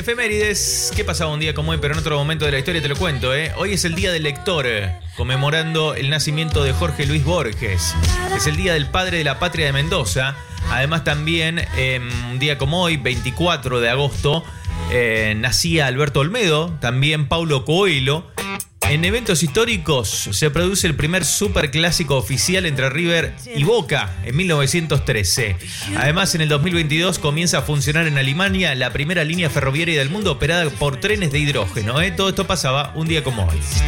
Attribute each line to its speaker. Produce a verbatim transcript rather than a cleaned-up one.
Speaker 1: Efemérides. ¿Qué pasaba un día como hoy, pero en otro momento de la historia? Te lo cuento, ¿eh? Hoy es el Día del Lector, conmemorando el nacimiento de Jorge Luis Borges. Es el Día del Padre de la Patria de Mendoza. Además también, eh, un día como hoy, veinticuatro de agosto, eh, nacía Alberto Olmedo, también Paulo Coelho. En eventos históricos se produce el primer superclásico oficial entre River y Boca en mil novecientos trece. Además, en el dos mil veintidós comienza a funcionar en Alemania la primera línea ferroviaria del mundo operada por trenes de hidrógeno, ¿eh? Todo esto pasaba un día como hoy.